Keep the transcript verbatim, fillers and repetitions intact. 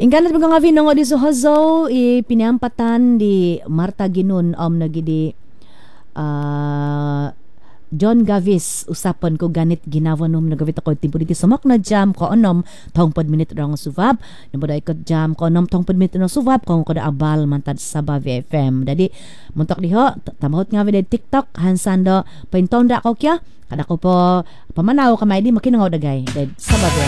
Ingkalat mga nga vinong di sa Hazo, ipinampatan di Marta Ginun om nagidi ah John Gavis usapan ko ganit ginawan nung nagawit ako timpo diti sumak na jam ko onom tong pod minute rong suvab namuday ko jam ko onom tong pod minute rong suvab kung ko da abal mantad sa Bavi F M dadi muntok diho tamahot nga vid TikTok hansando paintong da ko kya kada ko po pamanaw kamay di makinangaw dagay dad sa Bavi